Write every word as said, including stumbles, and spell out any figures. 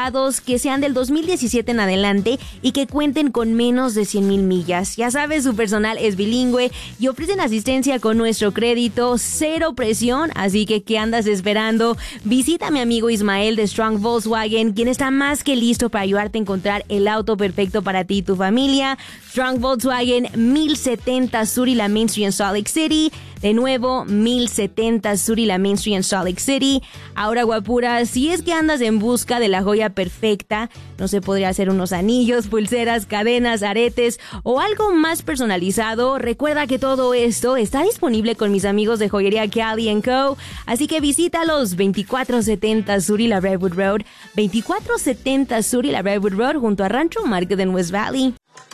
usados que sean del dos mil diecisiete en adelante y que cuenten con menos de cien mil millas. Ya sabes, su personal es bilingüe y ofrecen asistencia con nuestro crédito, cero presión, así que ¿qué andas esperando? Visita a mi amigo Ismael de Strong Volkswagen, quien está más que listo para ayudarte a encontrar el auto perfecto para ti y tu familia. Strong Volkswagen, mil setenta Sur y la Main Street en Salt Lake City. De nuevo, mil setenta Sur y la Main Street en Salt Lake City. Ahora, guapura, si es que andas en busca de la joya perfecta, no se podría hacer unos anillos, pulseras, cadenas, aretes o algo más personalizado, recuerda que todo esto está disponible con mis amigos de Joyería Cali and Co. Así que visítalos, veinticuatro setenta Sur y la Redwood Road, veinticuatro setenta Sur y la Redwood Road junto a Rancho Market en West Valley.